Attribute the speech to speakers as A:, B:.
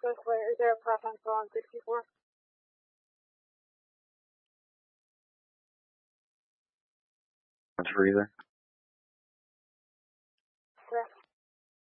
A: this way. Is there a preference on 64?
B: That's for either.